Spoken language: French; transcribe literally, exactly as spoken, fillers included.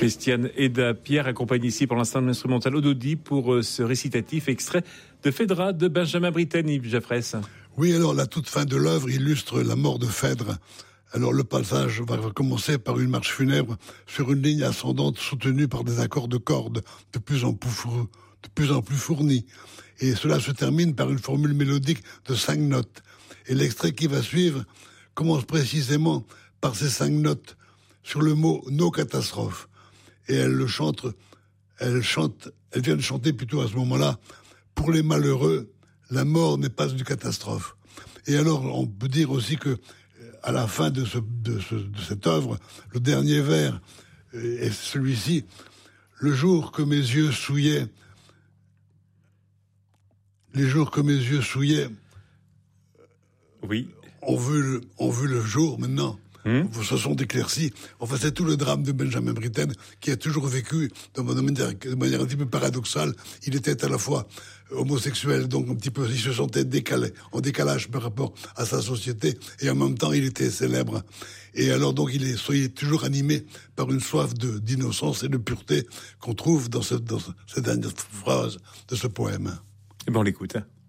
Christiane Eda Pierre accompagne ici pour l'instant l'instrumental Ododi pour euh, ce récitatif extrait de Phèdre de Benjamin Britten, Yves Jaffrès. Oui, alors la toute fin de l'œuvre illustre la mort de Phèdre. Alors le passage va commencer par une marche funèbre sur une ligne ascendante soutenue par des accords de cordes de plus en plus, four... de plus, en plus fournis. Et cela se termine par une formule mélodique de cinq notes. Et l'extrait qui va suivre commence précisément par ces cinq notes sur le mot « nos catastrophes ». Et elle le chante, elle chante, elle vient de chanter plutôt à ce moment-là, pour les malheureux, la mort n'est pas une catastrophe. Et alors, on peut dire aussi que, à la fin de, ce, de, ce, de cette œuvre, le dernier vers est celui-ci. Le jour que mes yeux souillaient, les jours que mes yeux souillaient, oui, ont vu le, ont vu le jour maintenant. Mmh. Se sont éclaircis. Enfin, c'est tout le drame de Benjamin Britten, qui a toujours vécu de manière, de manière un petit peu paradoxale. Il était à la fois homosexuel, donc un petit peu, il se sentait décalé, en décalage par rapport à sa société, et en même temps, il était célèbre. Et alors, donc, il est, soyez toujours animé par une soif de, d'innocence et de pureté qu'on trouve dans, ce, dans cette dernière phrase de ce poème. Et ben, on l'écoute. Hein.